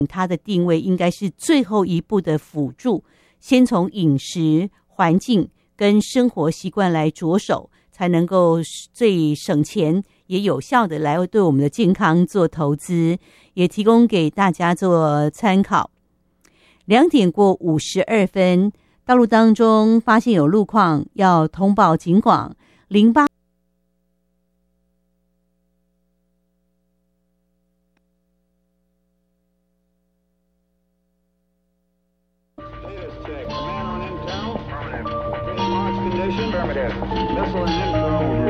它的定位应该是最后一步的辅助，先从饮食、环境跟生活习惯来着手，才能够最省钱也有效的来对我们的健康做投资，也提供给大家做参考。2点过52分，道路当中发现有路况，要通报警广08。 Missile and info